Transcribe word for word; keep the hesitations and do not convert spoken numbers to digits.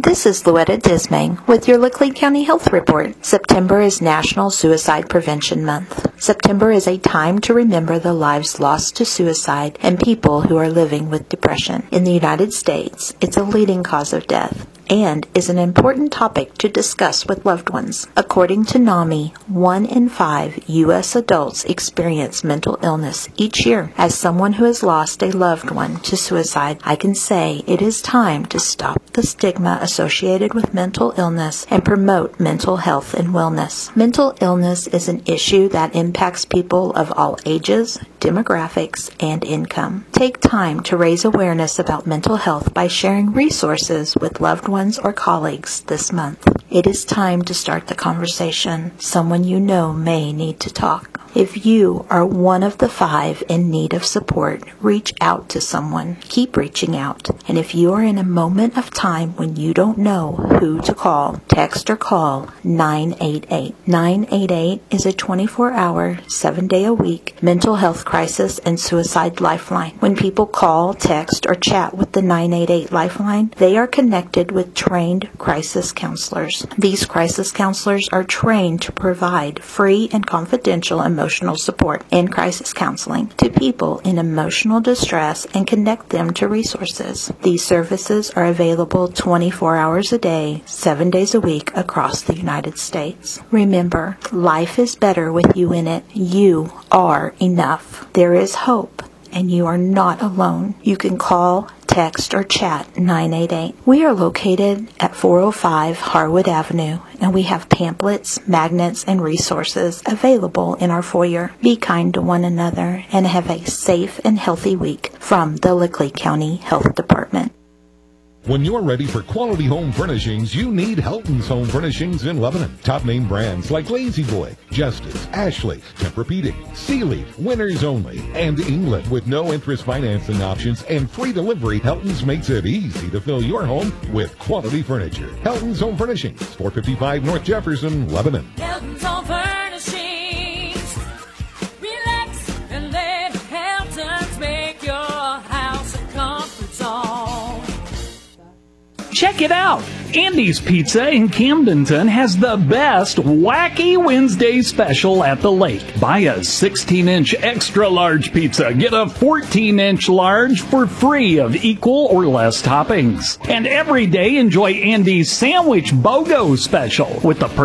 This is Louetta Dismang with your Lickley County Health Report. September is National Suicide Prevention Month. September is a time to remember the lives lost to suicide and people who are living with depression. In the United States, it's a leading cause of death and is an important topic to discuss with loved ones. According to NAMI, one in five U S adults experience mental illness each year. As someone who has lost a loved one to suicide, I can say it is time to stop the stigma associated with mental illness and promote mental health and wellness. Mental illness is an issue that impacts people of all ages, demographics, and income. Take time to raise awareness about mental health by sharing resources with loved ones or colleagues this month. It is time to start the conversation. Someone you know may need to talk. If you are one of the five in need of support, reach out to someone. Keep reaching out. And if you are in a moment of time when you don't know who to call, text or call nine eight eight. nine eight eight is a twenty-four hour, seven day a week mental health crisis and suicide lifeline. When people call, text, or chat with the nine eight eight lifeline, they are connected with trained crisis counselors. These crisis counselors are trained to provide free and confidential emotional Emotional support and crisis counseling to people in emotional distress and connect them to resources. These services are available twenty-four hours a day, seven days a week across the United States. Remember, life is better with you in it. You are enough. There is hope, and you are not alone. You can call, text, or chat nine eight eight. We are located at four oh five Harwood Avenue, and we have pamphlets, magnets, and resources available in our foyer. Be kind to one another and have a safe and healthy week from the Lickley County Health Department. When you're ready for quality home furnishings, you need Helton's Home Furnishings in Lebanon. Top name brands like Lazy Boy, Justice, Ashley, Tempur-Pedic, Sealeaf, Winners Only, and England. With no interest financing options and free delivery, Helton's makes it easy to fill your home with quality furniture. Helton's Home Furnishings, four fifty-five North Jefferson, Lebanon. Helton's Home Furnishings. Relax and let Helton's make your house a comfort zone. Check it out! Andy's Pizza in Camdenton has the best Wacky Wednesday special at the lake. Buy a sixteen inch extra large pizza, get a fourteen inch large for free of equal or less toppings. And every day enjoy Andy's Sandwich BOGO special with the